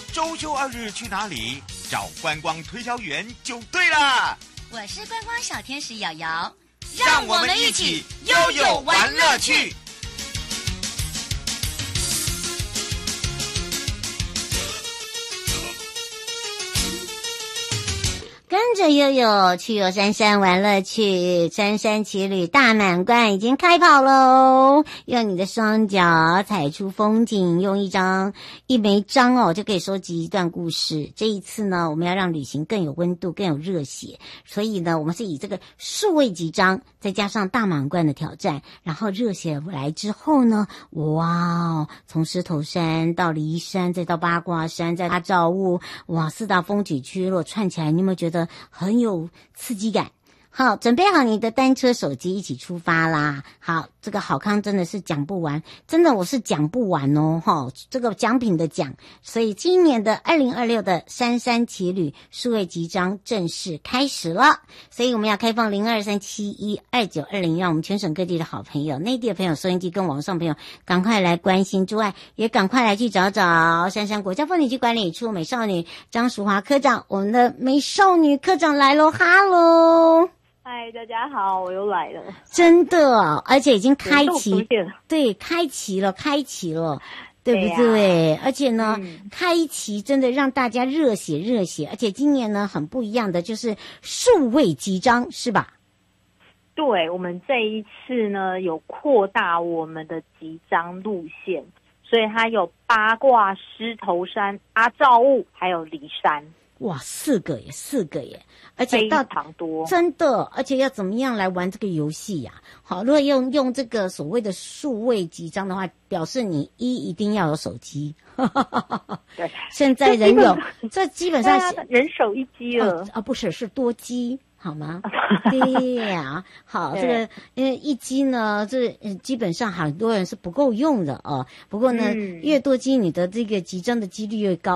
周休2日去哪里？找观光推销员就对了。 我是观光小天使瑶瑶， 让我们一起悠悠玩乐趣。 跟着悠悠去游山山玩乐趣，山山奇旅大满贯已经开跑喽！用你的双脚踩出风景，用一枚章就可以收集一段故事。这一次呢，我们要让旅行更有温度，更有热血，所以呢，我们是以这个数位集章，再加上大满贯的挑战，然后热血来之后呢，哇，从狮头山到梨山，再到八卦山，再到阿照雾，哇，4大风景区若串起来，你有没有觉得很有刺激感？好，准备好你的单车手机，一起出发啦！好，这个好康真的是讲不完，真的我是讲不完哦，这个奖品的奖，所以今年的2026的山山奇旅数位集章正式开始了，所以我们要开放0237122920，让我们全省各地的好朋友、内地的朋友、收音机跟网上朋友赶快来关心之外，也赶快来去找找山山国家风景区管理处美少女张淑华科长，我们的美少女科长来咯，哈喽！ 嗨，大家好，我又来了， 真的，而且已经开启，对，开启了，对不对？而且呢，开启真的让大家热血，而且今年呢很不一样的就是数位集章，是吧？ 对，我们这一次呢有扩大我们的集章路线，所以它有八卦、狮头山、阿照雾，还有梨山。 哇，4个耶，而且非常多， 真的，而且要怎么样来玩这个游戏呀？好，如果用这个所谓的数位集章的话，表示你一定要有手机。 对， 现在人有，这基本上人手一机了不是多机。好吗？对呀，好，这个一机呢，这基本上很多人是不够用的哦。不过呢，越多机，你的这个集章的几率越高。